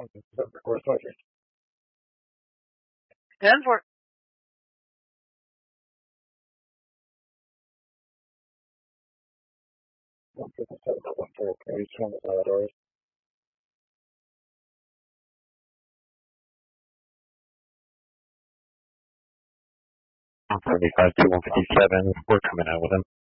And for 175 to 157, we're coming out with him.